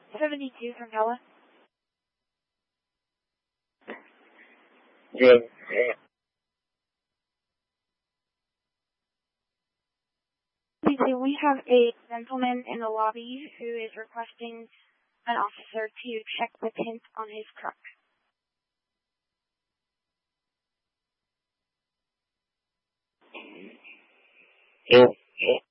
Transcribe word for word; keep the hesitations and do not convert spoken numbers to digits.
seventy-two from Pella. Good. We have a gentleman in the lobby who is requesting an officer to check the tint on his truck. Yeah.